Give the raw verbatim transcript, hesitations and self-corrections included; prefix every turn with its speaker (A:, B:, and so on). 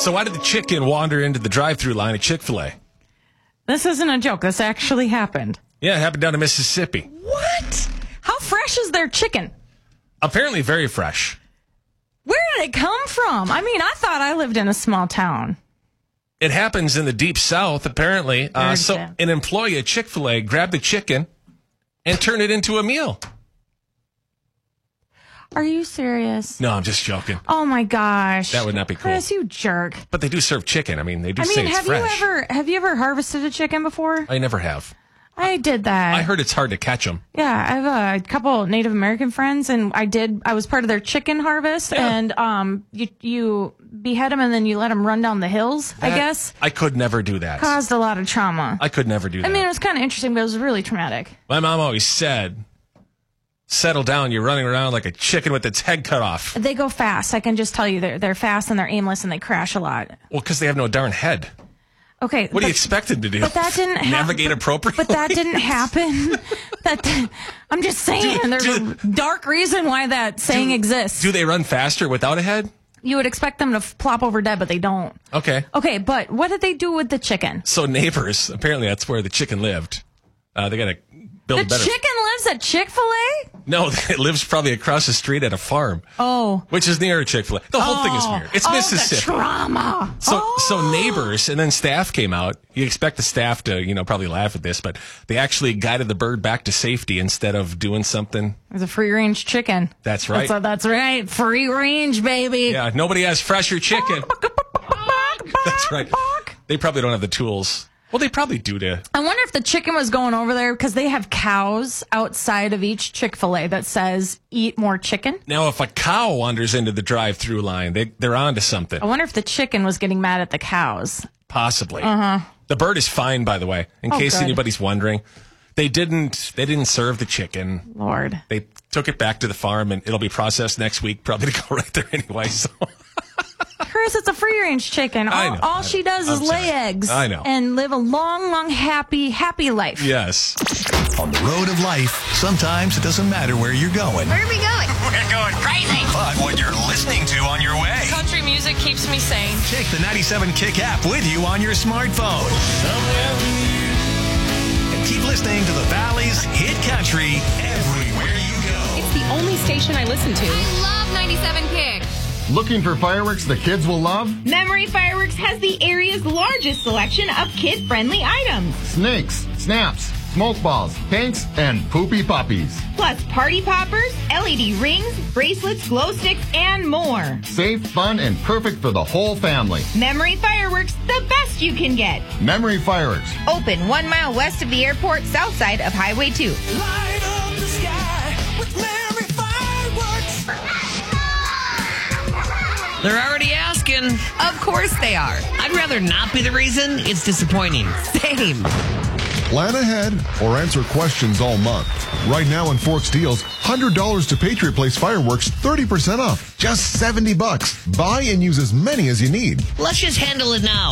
A: So why did the chicken wander into the drive-through line at Chick-fil-A?
B: This isn't a joke. This actually happened.
A: Yeah, it happened down in Mississippi.
B: What? How fresh is their chicken?
A: Apparently very fresh.
B: Where did it come from? I mean, I thought I lived in a small town.
A: It happens in the deep south, apparently. Uh, so
B: sad.
A: an employee at Chick-fil-A grabbed the chicken and turned it into a meal.
B: Are you serious?
A: No, I'm just joking.
B: Oh my gosh.
A: That would not be cool.
B: Chris, you jerk.
A: But they do serve chicken. I mean, they do
B: I
A: say
B: mean,
A: it's
B: have
A: fresh.
B: you ever have you ever harvested a chicken before?
A: I never have.
B: I did that.
A: I heard it's hard to catch them.
B: Yeah, I have a couple Native American friends, and I did. I was part of their chicken harvest,
A: Yeah.
B: and um, you you behead them and then you let them run down the hills. I
A: That-
B: guess
A: I could never do that.
B: caused a lot of trauma.
A: I could never do that.
B: I mean, it was kind of interesting, but it was really traumatic.
A: My mom always said, settle down. You're running around like a chicken with its head cut off.
B: They go fast. I can just tell you, they're they're fast and they're aimless and they crash a lot.
A: Well, because they have no darn head.
B: Okay,
A: What do you expect them to do?
B: But that didn't hap-
A: Navigate
B: but-
A: appropriately?
B: But that didn't happen. that I'm just saying,
A: Do-
B: there's
A: do-
B: a dark reason why that saying
A: Do-
B: exists.
A: Do they run faster without a head?
B: You would expect them to f- plop over dead, but they don't.
A: Okay.
B: Okay, but what did they do with the chicken?
A: So neighbors, apparently that's where the chicken lived. Uh, they got to build
B: The
A: a better.
B: chicken lives at Chick-fil-A?
A: No, it lives probably across the street at a farm,
B: Oh.
A: which is near a Chick-fil-A. The whole thing is
B: Oh.
A: weird. It's
B: oh,
A: Mississippi.
B: The trauma.
A: So,
B: oh.
A: so neighbors and then staff came out. You expect the staff to, you know, probably laugh at this, but they actually guided the bird back to safety instead of doing something.
B: It was a free-range chicken.
A: That's right.
B: That's, that's right. Free range, baby.
A: Yeah, nobody has fresher chicken. That's right. They probably don't have the tools. Well, they probably do to.
B: I wonder if the chicken was going over there because they have cows outside of each Chick-fil-A that says eat more chicken.
A: Now, if a cow wanders into the drive-through line, they, they're on to something.
B: I wonder if the chicken was getting mad at the cows.
A: Possibly. Uh-huh. The bird is fine, by the way, in
B: Oh,
A: case
B: good.
A: anybody's wondering. They didn't they didn't serve the chicken.
B: Lord.
A: They took it back to the farm, and it'll be processed next week, probably to go right there anyway. So
B: Chris, it's a free range chicken.
A: I
B: All,
A: know,
B: all
A: I
B: she
A: know.
B: does is
A: I'm
B: lay
A: sorry.
B: eggs.
A: I know.
B: And live a long, long, happy, happy life.
A: yes.
C: On the road of life, sometimes it doesn't matter where you're going,
D: Where are we going?
E: We're going crazy.
C: but what you're listening to on your way.
F: Country music keeps me sane.
C: Take the ninety-seven Kick app with you on your smartphone. And keep listening to the Valley's Hit Country everywhere you go.
F: It's the only station I listen to.
D: I love ninety-seven Kick.
G: Looking for fireworks the kids will love?
H: Memory Fireworks has the area's largest selection of kid-friendly items.
G: Snakes, snaps, smoke balls, paints, and poopy puppies.
H: Plus party poppers, L E D rings, bracelets, glow sticks, and more.
G: Safe, fun, and perfect for the whole family.
H: Memory Fireworks, the best you can get.
G: Memory Fireworks.
H: Open one mile west of the airport, south side of Highway two.
C: Light up the sky with Memory Fireworks.
E: They're already asking. Of course they are. I'd rather not be the reason. It's disappointing. Same.
I: Plan ahead or answer questions all month. Right now in Forks Deals, one hundred dollars to Patriot Place fireworks, thirty percent off. Just seventy bucks. Buy and use as many as you need.
E: Let's just handle it now.